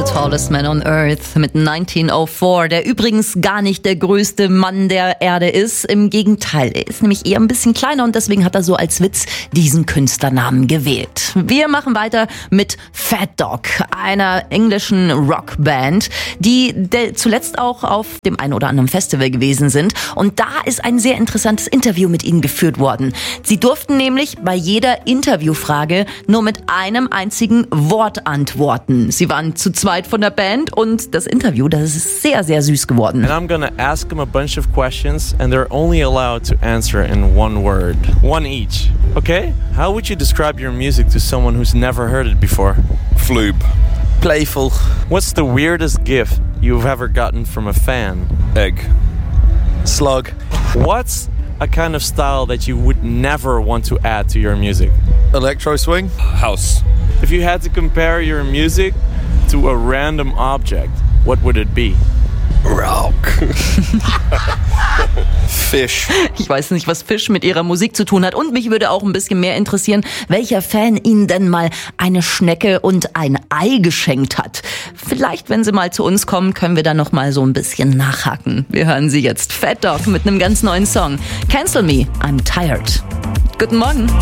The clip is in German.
Tallest Man on Earth mit 1904, der übrigens gar nicht der größte Mann der Erde ist. Im Gegenteil, er ist nämlich eher ein bisschen kleiner und deswegen hat er so als Witz diesen Künstlernamen gewählt. Wir machen weiter mit Fat Dog, einer englischen Rockband, die zuletzt auch auf dem einen oder anderen Festival gewesen sind. Und da ist ein sehr interessantes Interview mit ihnen geführt worden. Sie durften nämlich bei jeder Interviewfrage nur mit einem einzigen Wort antworten. Sie waren zu zweit von der Band und das Interview, das ist sehr, sehr süß geworden. And I'm gonna ask them a bunch of questions and they're only allowed to answer in one word. One each. Okay? How would you describe your music to someone who's never heard it before? Floob. Playful. What's the weirdest gift you've ever gotten from a fan? Egg. Slug. What's a kind of style that you would never want to add to your music? Electro swing. House. If you had to compare your music to a random object, what would it be? Rock. Fish. Ich weiß nicht, was Fish mit ihrer Musik zu tun hat. Und mich würde auch ein bisschen mehr interessieren, welcher Fan ihnen denn mal eine Schnecke und ein Ei geschenkt hat. Vielleicht, wenn sie mal zu uns kommen, können wir da noch mal so ein bisschen nachhaken. Wir hören sie jetzt. Fat Dog mit einem ganz neuen Song. Cancel Me, I'm Tired. Guten Morgen.